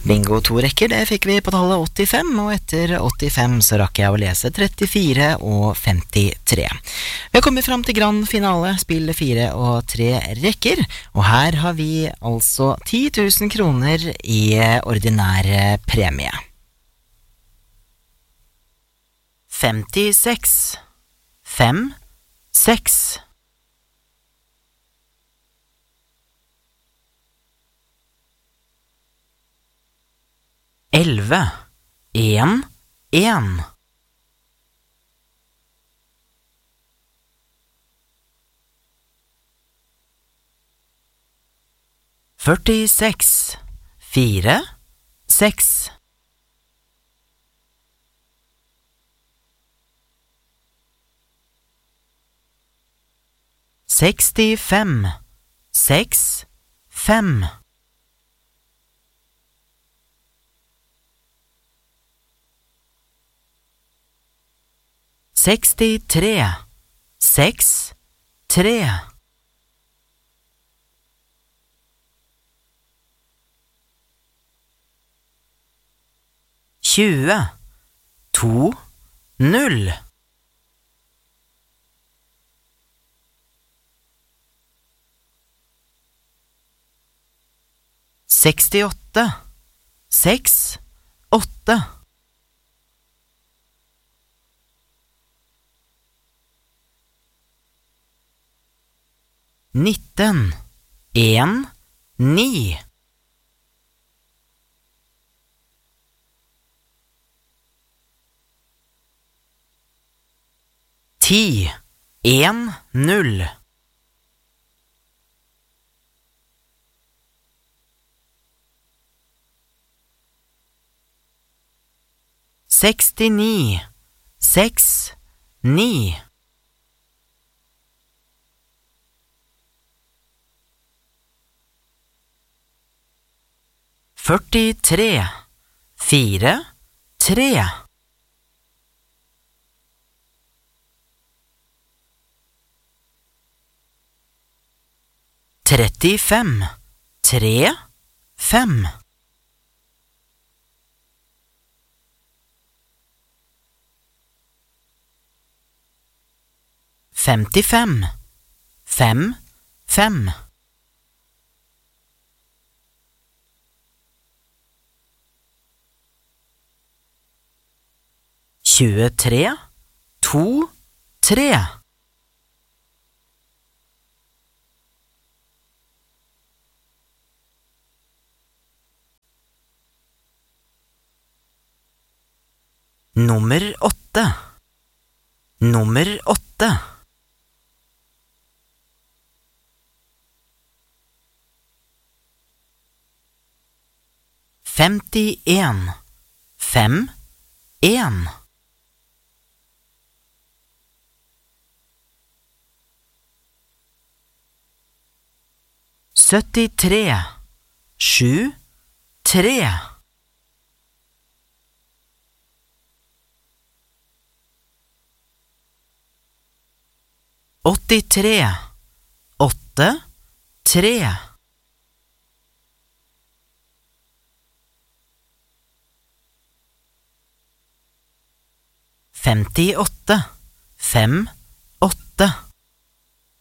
Bingo 2 rekker, det fikk vi på tallet 85, og etter 85 så rakk jeg å lese 34 og 53. Vi har kommet fram til grand finale, spill 4 og 3 rekker, og her har vi altså 10 000 kroner i ordinær premie. 56, 5, 6. 11, 1, 1. 46, 4, 6. 65, 6, 5. 63, 6, 3. 20, 2, 0. 68, 6, 8. 19, 1, 9. 10, 1, 0. 69, 6, 9. 43, 4, 3. 35, 3, 5. 55, 5, 5. 23, 2, 3. 8. Nummer 8. 51, 5, 1. 73, 7, 3. 83, 8, 3. 58, 5, 8.